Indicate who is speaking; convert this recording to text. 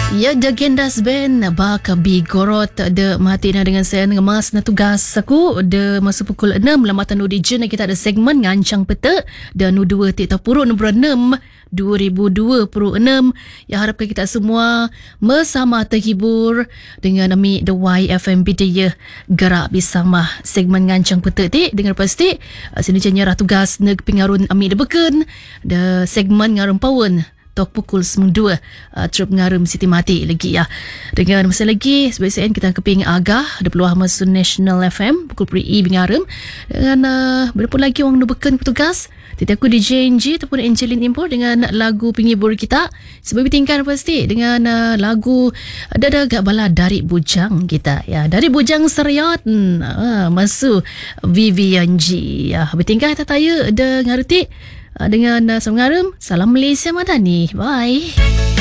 Speaker 1: Ya, The Gendas Band baka bigorot de mati na dengan saya ngemas na tugas aku de masa pukul 6 lamatan audition kita ada segmen ngancang peta dan U2 tik tapuru nombor 6 2026. Ya, harapkan kita semua bersama terhibur dengan Ami The YFM Bidaya gerak bersama segmen ngancang peta tik dengan pasti sini nyerah tugas neg pengarun Ami de beken de segmen ngarum pawon tok pukul 9 trup ngarum Siti Mati lagi ya. Dengan masa lagi sebenarnya kita keping agah ada peluang masuk National FM pukul PRI bingarum dengan berapa lagi orang beken petugas tadi aku DJ NG ataupun Angelin Impor dengan lagu penghibur kita sebab tingkar pasti dengan lagu ada agak bala dari bujang kita ya, dari bujang seriat masuk Vivian G ya. Bertingkah kita tanya ada ngerti dengan Salam Malaysia Madani. Bye.